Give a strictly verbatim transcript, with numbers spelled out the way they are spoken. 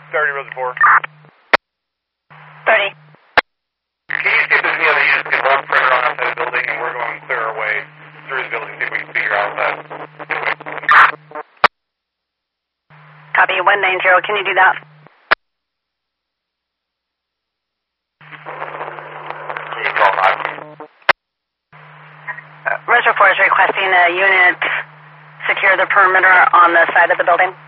thirty, Reservoir. thirty. Can you see if there's any other units can hold perimeter on outside the building, and we're going to clear our way through the building, see if we can figure out that. Copy, one nine zero, can you do that? Can you call five? Uh, Reservoir is requesting a unit secure the perimeter on the side of the building.